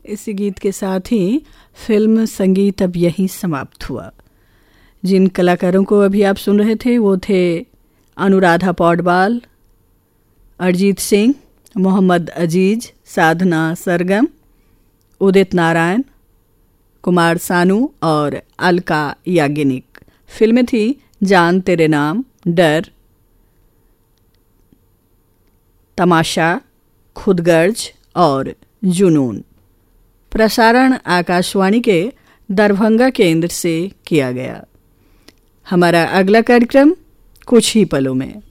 इसी गीत के साथ ही फिल्म संगीत अब यहीं समाप्त हुआ। जिन कलाकारों को अभी आप सुन रहे थे वो थे अनुराधा पौडवाल, अरिजीत सिंह, मोहम्मद अजीज, साधना सरगम, उदित नारायण, कुमार सानू और अलका याग्निक। फिल्में थी जान तेरे नाम, डर, तमाशा, खुदगर्ज और जुनून। प्रसारण आकाशवाणी के दरभंगा केंद्र से किया गया। हमारा अगला कार्यक्रम कुछ ही पलों में।